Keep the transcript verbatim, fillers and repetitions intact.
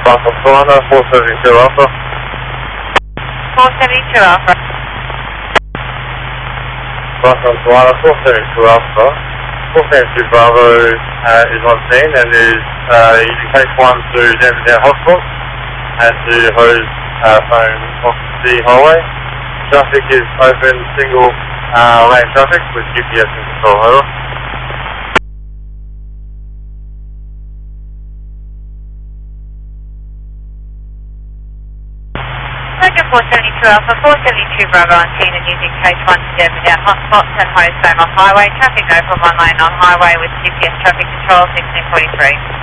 Bravo Solana, four seventy-two Alpha. four seventy-two Alpha. Bravo Solana, four seventy-two Alpha. four seventy-two Bravo uh, is on scene and is uh, using case one to Denver Town Hospital and to hose uh, phone off the highway. Traffic is open, single uh, lane traffic with G P S and control, over. four seventy-two Alpha, four seventy-two Bravo on scene and using case one to Denver Down hotspots and hose phone off highway. Traffic over one lane on highway with G P S traffic control sixteen forty-three.